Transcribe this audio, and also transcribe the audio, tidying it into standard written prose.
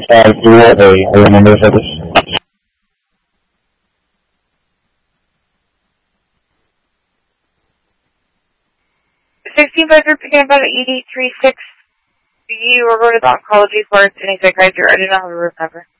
550A. Are you number for this? 16-5 picking up at 8836. You were going to the oncology for any psychiatry. I do not have a room number.